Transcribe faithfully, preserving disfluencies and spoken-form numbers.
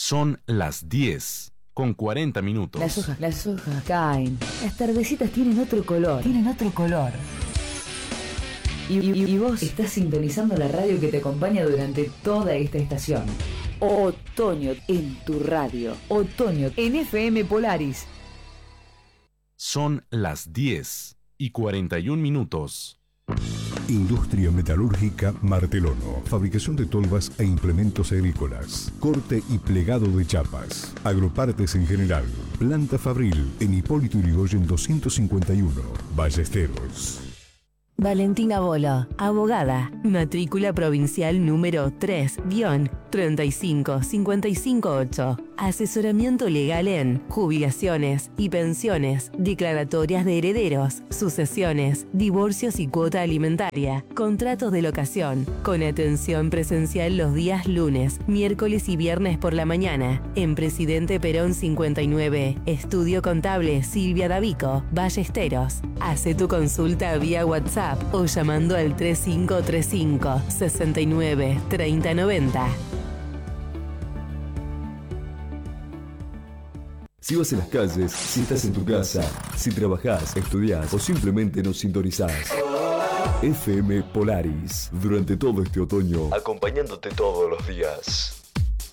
Son las diez con cuarenta minutos. Las hojas, las hojas caen. Las tardecitas tienen otro color. Tienen otro color. Y, y, y vos estás sintonizando la radio que te acompaña durante toda esta estación. Otoño en tu radio. Otoño en F M Polaris. Son las diez y cuarenta y un minutos. Industria Metalúrgica Martelono. Fabricación de tolvas e implementos agrícolas. Corte y plegado de chapas. Agropartes en general. Planta Fabril en Hipólito Yrigoyen doscientos cincuenta y uno. Ballesteros. Valentina Bolo, abogada, matrícula provincial número tres guión treinta y cinco cincuenta y cinco ocho. Asesoramiento legal en jubilaciones y pensiones, declaratorias de herederos, sucesiones, divorcios y cuota alimentaria, contratos de locación, con atención presencial los días lunes, miércoles y viernes por la mañana, en Presidente Perón cincuenta y nueve, Estudio Contable Silvia Davico, Ballesteros. Hace tu consulta vía WhatsApp o llamando al tres cinco tres cinco, sesenta y nueve, treinta noventa. Si vas en las calles, si estás en tu casa, si trabajás, estudiás o simplemente nos sintonizás. F M Polaris, durante todo este otoño, acompañándote todos los días.